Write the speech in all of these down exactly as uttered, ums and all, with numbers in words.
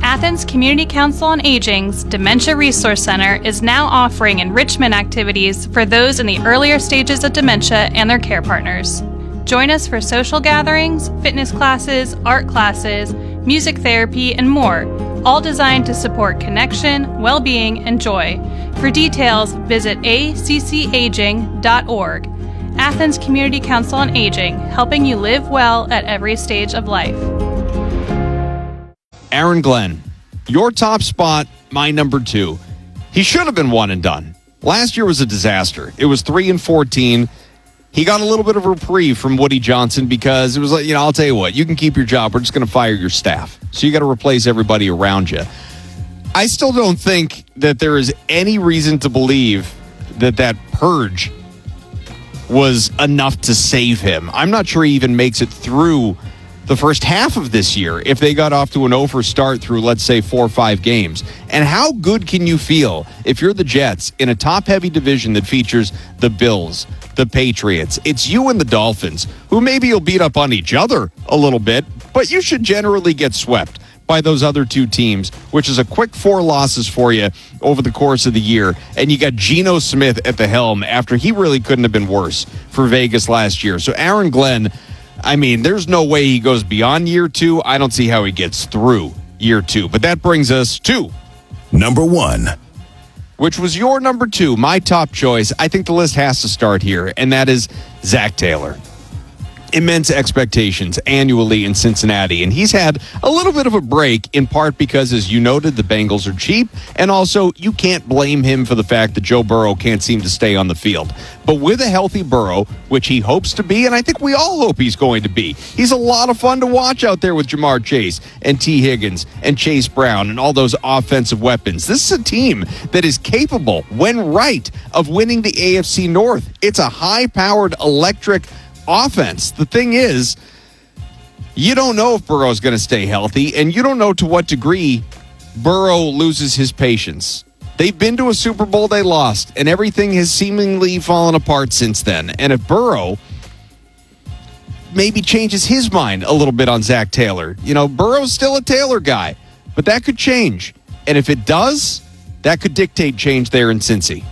Athens Community Council on Aging's Dementia Resource Center is now offering enrichment activities for those in the earlier stages of dementia and their care partners. Join us for social gatherings, fitness classes, art classes, music therapy, and more, all designed to support connection, well-being, and joy. For details, visit a c c aging dot org. Athens Community Council on Aging, helping you live well at every stage of life. Aaron Glenn, your top spot, my number two. He should have been one and done. Last year was a disaster. It was three and fourteen. He got a little bit of a reprieve from Woody Johnson because it was like, you know, I'll tell you what, you can keep your job. We're just going to fire your staff. So you got to replace everybody around you. I still don't think that there is any reason to believe that that purge was enough to save him. I'm not sure he even makes it through the first half of this year if they got off to an over start through, let's say, four or five games. And how good can you feel if you're the Jets in a top-heavy division that features the Bills, the Patriots? It's you and the Dolphins, who maybe you'll beat up on each other a little bit, but you should generally get swept by those other two teams, which is a quick four losses for you over the course of the year. And you got Geno Smith at the helm after he really couldn't have been worse for Vegas last year. So Aaron Glenn, I mean, there's no way he goes beyond year two. I don't see how he gets through year two. But that brings us to number one, which was your number two, my top choice. I think the list has to start here, and that is Zach Taylor. Immense expectations annually in Cincinnati, and he's had a little bit of a break, in part because, as you noted, the Bengals are cheap, and also you can't blame him for the fact that Joe Burrow can't seem to stay on the field. But with a healthy Burrow, which he hopes to be, and I think we all hope he's going to be, he's a lot of fun to watch out there with Jamar Chase and T. Higgins and Chase Brown and all those offensive weapons. This is a team that is capable, when right, of winning the A F C North. It's a high-powered, electric offense. The thing is, you don't know if Burrow's going to stay healthy, and you don't know to what degree Burrow loses his patience. They've been to a Super Bowl, they lost, and everything has seemingly fallen apart since then. And if Burrow maybe changes his mind a little bit on Zach Taylor, you know, Burrow's still a Taylor guy, but that could change. And if it does, that could dictate change there in Cincy.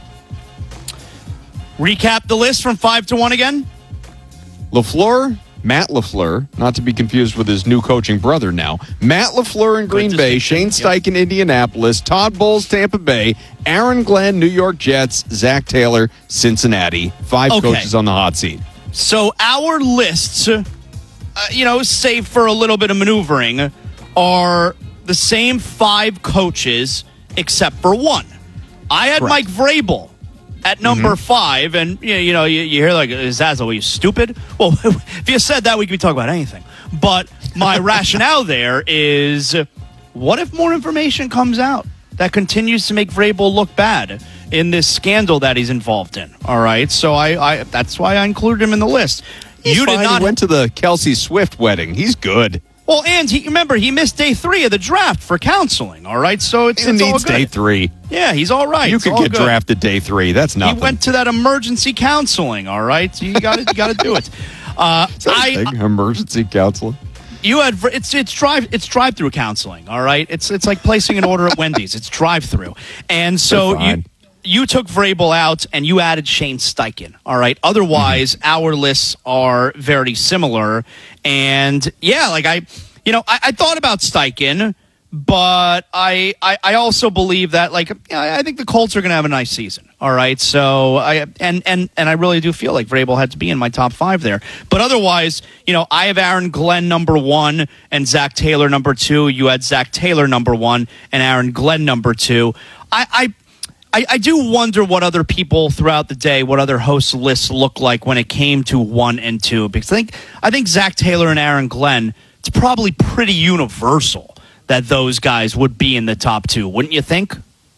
Recap the list from five to one again. LaFleur, Matt LaFleur, not to be confused with his new coaching brother now. Matt LaFleur in Green Bay, Shane Steichen, yep. Indianapolis, Todd Bowles, Tampa Bay, Aaron Glenn, New York Jets, Zach Taylor, Cincinnati. Five okay. coaches on the hot seat. So our lists, uh, you know, save for a little bit of maneuvering, are the same five coaches except for one. I had Correct. Mike Vrabel at number mm-hmm. five, and you know, you, you hear like, is that what, you stupid? Well, if you said that, we could be talking about anything. But my rationale there is, what if more information comes out that continues to make Vrabel look bad in this scandal that he's involved in? All right, so I, I that's why I included him in the list. He's you fine. did not. He went to the Kelsey Swift wedding. He's good. Well, and he, remember, he missed day three of the draft for counseling, all right? So it's, he it's needs all good. day three. Yeah, he's all right. You it's could get good. drafted day three. That's nothing. He went to that emergency counseling, all right? So you got to got to do it. Uh, I, I emergency counseling. You had it's it's drive it's drive through counseling, all right? It's it's like placing an order at Wendy's. It's drive through, and so you. You took Vrabel out and you added Shane Steichen. All right. Otherwise, mm-hmm. our lists are very similar. And yeah, like I, you know, I, I thought about Steichen, but I, I, I also believe that, like, you know, I think the Colts are going to have a nice season. All right. So I and and and I really do feel like Vrabel had to be in my top five there. But otherwise, you know, I have Aaron Glenn number one and Zach Taylor number two. You had Zach Taylor number one and Aaron Glenn number two. I. I I, I do wonder what other people throughout the day, what other hosts' lists look like when it came to one and two. Because I think I think Zach Taylor and Aaron Glenn, it's probably pretty universal that those guys would be in the top two, wouldn't you think?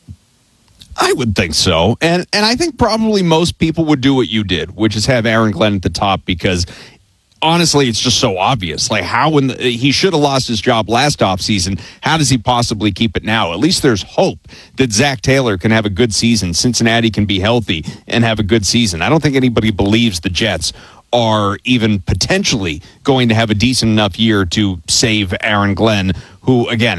I would think so. And and I think probably most people would do what you did, which is have Aaron Glenn at the top because honestly, it's just so obvious. Like, how when the, he should have lost his job last offseason, how does he possibly keep it now? At least there's hope that Zach Taylor can have a good season. Cincinnati can be healthy and have a good season. I don't think anybody believes the Jets are even potentially going to have a decent enough year to save Aaron Glenn, who, again,